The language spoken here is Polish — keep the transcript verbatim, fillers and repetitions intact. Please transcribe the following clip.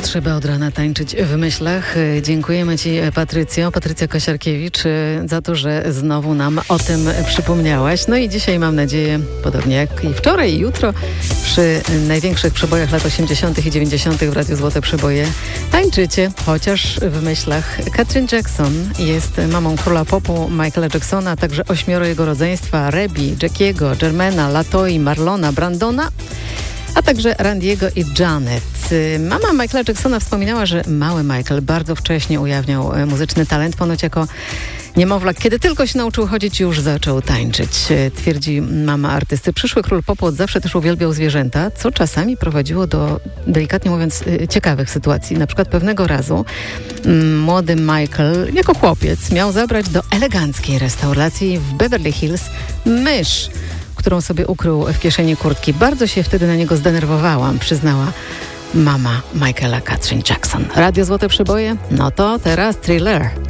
Potrzeba od rana tańczyć w myślach. Dziękujemy Ci, Patrycjo, Patrycja Kosiarkiewicz, za to, że znowu nam o tym przypomniałaś. No i dzisiaj mam nadzieję, podobnie jak i wczoraj i jutro, przy największych przebojach lat osiemdziesiątych i dziewięćdziesiątych w Radiu Złote Przeboje tańczycie, chociaż w myślach. Katrin Jackson jest mamą króla popu Michaela Jacksona, a także ośmioro jego rodzeństwa, Rebi, Jackiego, Jermaina, Latoi, Marlona, Brandona, a także Randiego i Janet. Mama Michaela Jacksona wspominała, że mały Michael bardzo wcześnie ujawniał muzyczny talent. Ponoć jako niemowlak, kiedy tylko się nauczył chodzić, już zaczął tańczyć. Twierdzi mama artysty. Przyszły król popu od zawsze też uwielbiał zwierzęta, co czasami prowadziło do, delikatnie mówiąc, ciekawych sytuacji. Na przykład pewnego razu młody Michael, jako chłopiec, miał zabrać do eleganckiej restauracji w Beverly Hills mysz, którą sobie ukrył w kieszeni kurtki. Bardzo się wtedy na niego zdenerwowałam, przyznała mama Michaela, Katrin Jackson. Radio Złote Przeboje? No to teraz Thriller.